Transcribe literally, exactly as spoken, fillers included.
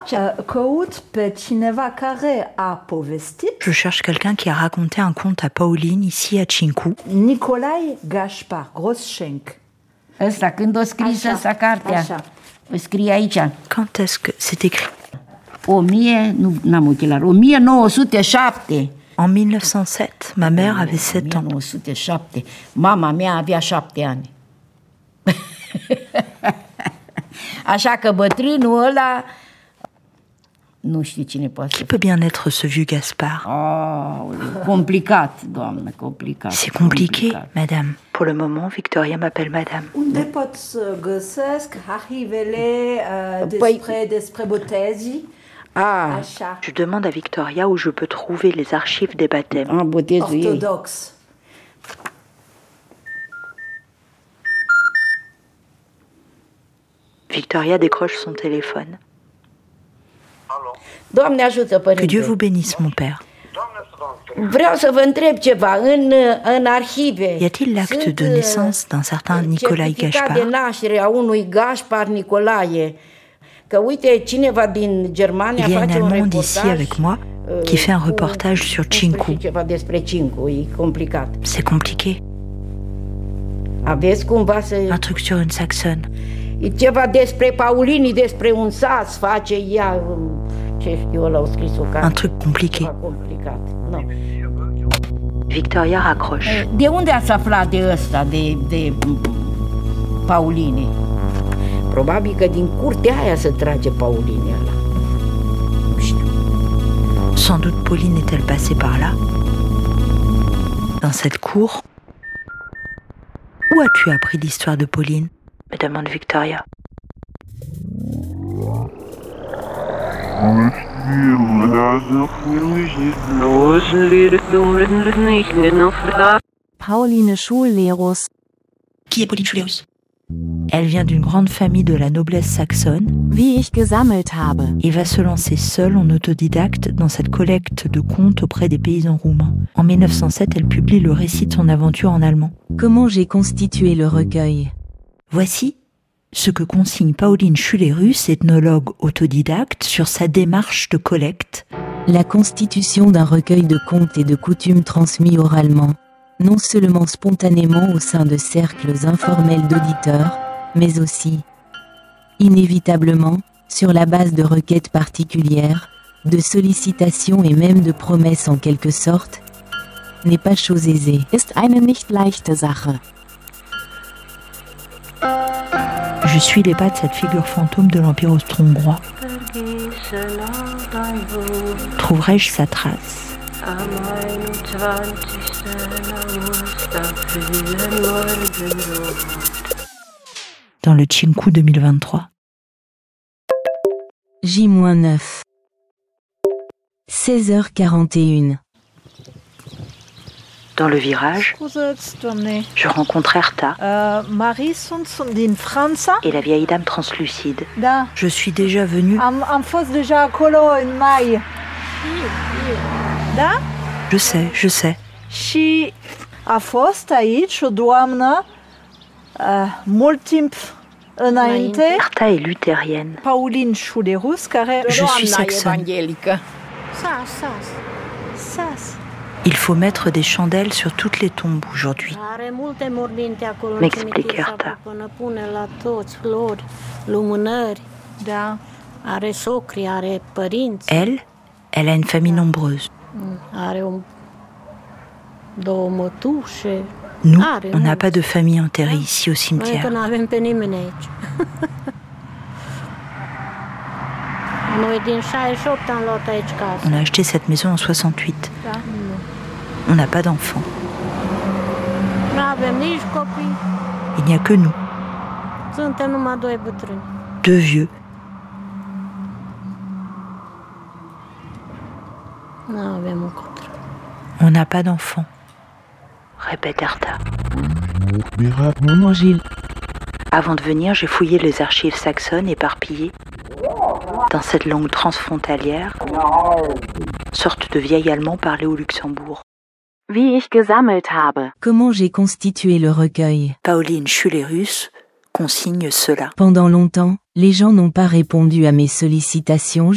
Je cherche quelqu'un qui a raconté un conte à Pauline ici à Cincu. Nicolae Gaspar Groschenk. Ăsta, când o scris ăsta cartea, așa. o scrie aici. Quand est-ce que c'est écrit? o mie, nu n-am ochelari, o mie nouă sute șapte. En mille neuf cent sept, ma mère avait sept ans. o mie nouă sute șapte. Mama mea avea șapte ani. Așa că bătrânul ăla nu știu cine poate Qui peut bien être ce vieux Gaspard? Oh, complicat, doamnă, complicat. C'est compliqué, complicat. Madame. Pour le moment, Victoria m'appelle madame. Unde pot să găsesc arhivele uh, despre, despre botezii? Ah. Așa. Je demande à Victoria où je peux trouver les archives des baptêmes. Ah, botezul ei. Ortodox. Victoria décroche son téléphone. Doamne ajută, părinte. Que Dieu vous bénisse, mon père. Vreau să vă întreb ceva. În, în arhive... Y a-t-il l'acte de naissance d'un certain Nicolae Gaspar? de naștere a unui Gaspar Nicolae. Că uite, cineva din Germania Il y a face un un Allemand reportaj... d'ici avec moi qui fait un reportage sur Cincu. Ceva despre Cincu, e complicat. C'est compliqué. Aveți cumva să... Un truc sur une saxonne. E ceva despre Paulini, despre un sas, face ea... Ce știu, ăla au scris o carte. Un truc compliqué. Complicat. No. Victoria raccroche. De unde ați aflat de ăsta, de, de Paulini? Probabil că din curtea aia se trage Paulini ăla. Nu știu. Sans doute Pauline est-elle passée par là? Dans cette cour? Où as-tu appris l'histoire de Pauline? Me demande Victoria. Pauline Schullerus. Qui est Pauline Schullerus? Elle vient d'une grande famille de la noblesse saxonne. Wie ich gesammelt habe. Et va se lancer seule en autodidacte dans cette collecte de contes auprès des paysans roumains. En mille neuf cent sept, elle publie le récit de son aventure en allemand. Comment j'ai constitué le recueil? Voici ce que consigne Pauline Schullerus, ethnologue autodidacte, sur sa démarche de collecte. La constitution d'un recueil de contes et de coutumes transmis oralement, non seulement spontanément au sein de cercles informels d'auditeurs, mais aussi, inévitablement, sur la base de requêtes particulières, de sollicitations et même de promesses en quelque sorte, n'est pas chose aisée. Ist eine nicht leichte Sache. Je suis les pas de cette figure fantôme de l'Empire austro-hongrois. Trouverai-je sa trace? Dans le Cincu deux mille vingt-trois. J neuf. seize heures quarante et une. Dans le virage, je rencontre Erta et la vieille dame translucide. Je suis déjà venue. Je sais, je sais. Și a fost aici o doamnă uh, mult timp înainte. Erta est luthérienne. Pauline Schullerus, care... Je suis saxonne. Sas, sas, sas. Il faut mettre des chandelles sur toutes les tombes aujourd'hui. M'explique Erta. Elle, elle a une famille nombreuse. Nous, on n'a pas de famille enterrée ici au cimetière. On a acheté cette maison en soixante-huit. On n'a pas d'enfants. Il n'y a que nous. Deux vieux. On n'a pas d'enfants, répète Erta. Avant de venir, j'ai fouillé les archives saxonnes éparpillées dans cette langue transfrontalière, sorte de vieil allemand parlé au Luxembourg. Wie ich gesammelt habe. Comment j'ai constitué le recueil? Pauline Schullerus consigne cela. Pendant longtemps, les gens n'ont pas répondu à mes sollicitations